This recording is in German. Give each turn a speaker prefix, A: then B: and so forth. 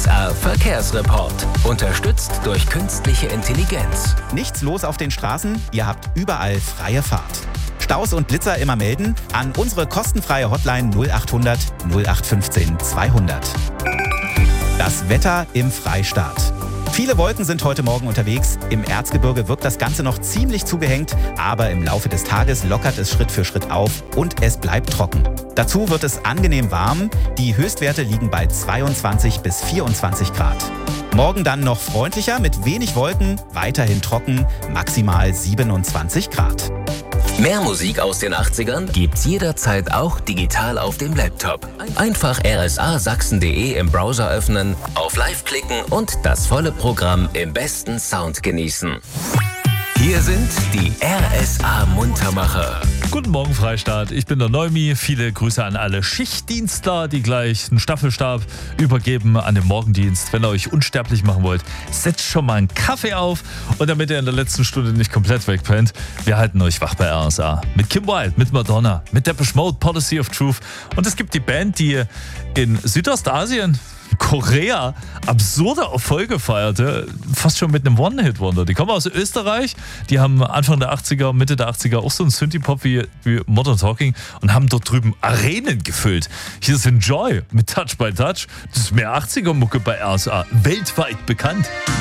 A: RSA Verkehrsreport. Unterstützt durch künstliche Intelligenz.
B: Nichts los auf den Straßen, ihr habt überall freie Fahrt. Staus und Blitzer immer melden an unsere kostenfreie Hotline 0800 0815 200. Das Wetter im Freistaat. Viele Wolken sind heute Morgen unterwegs. Im Erzgebirge wirkt das Ganze noch ziemlich zugehängt, aber im Laufe des Tages lockert es Schritt für Schritt auf und es bleibt trocken. Dazu wird es angenehm warm. Die Höchstwerte liegen bei 22 bis 24 Grad. Morgen dann noch freundlicher mit wenig Wolken, weiterhin trocken, maximal 27 Grad.
A: Mehr Musik aus den 80ern gibt's jederzeit auch digital auf dem Laptop. Einfach rsasachsen.de im Browser öffnen, auf Live klicken und das volle Programm im besten Sound genießen. Hier sind die RSA-Muntermacher.
C: Guten Morgen, Freistaat. Ich bin der Neumi. Viele Grüße an alle Schichtdienstler, die gleich einen Staffelstab übergeben an den Morgendienst. Wenn ihr euch unsterblich machen wollt, setzt schon mal einen Kaffee auf. Und damit ihr in der letzten Stunde nicht komplett wegpennt, wir halten euch wach bei RSA. Mit Kim Wilde, mit Madonna, mit Depeche Mode, Policy of Truth. Und es gibt die Band, die in Südostasien, Korea, absurde Erfolge feierte, fast schon mit einem One-Hit-Wonder. Die kommen aus Österreich, die haben Anfang der 80er, Mitte der 80er auch so einen Synthie-Pop wie Modern Talking und haben dort drüben Arenen gefüllt. Hier ist Enjoy mit Touch by Touch. Das ist mehr 80er-Mucke bei RSA, weltweit bekannt.